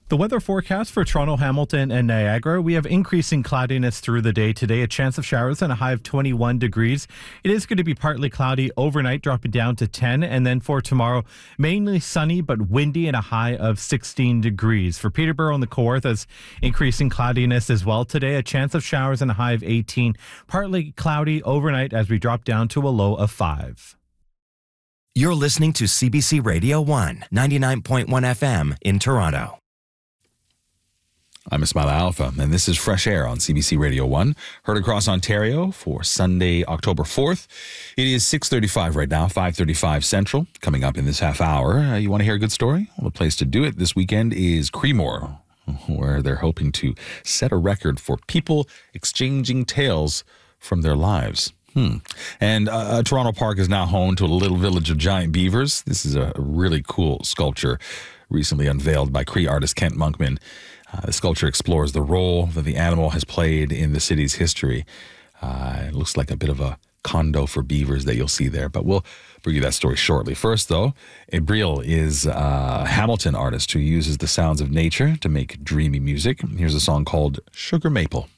The weather forecast for Toronto, Hamilton, and Niagara. We have increasing cloudiness through the day today, a chance of showers and a high of 21 degrees. It is going to be partly cloudy overnight, dropping down to 10. And then for tomorrow, mainly sunny but windy and a high of 16 degrees. For Peterborough and the Kawarthas, increasing cloudiness as well today, a chance of showers and a high of 18. Partly cloudy overnight as we drop down to a low of 5. You're listening to CBC Radio 1, 99.1 FM in Toronto. I'm Ismail Alpha, and this is Fresh Air on CBC Radio 1, heard across Ontario for Sunday, October 4th. It is 6:35 right now, 5:35 Central. Coming up in this half hour, you want to hear a good story? Well, the place to do it this weekend is Creemore, where they're hoping to set a record for people exchanging tales from their lives. And Toronto Park is now home to a little village of giant beavers. This is a really cool sculpture recently unveiled by Cree artist Kent Monkman. The sculpture explores the role that the animal has played in the city's history. It looks like a bit of a condo for beavers that you'll see there, but we'll bring you that story shortly. First, though, Abriel is a Hamilton artist who uses the sounds of nature to make dreamy music. Here's a song called Sugar Maple.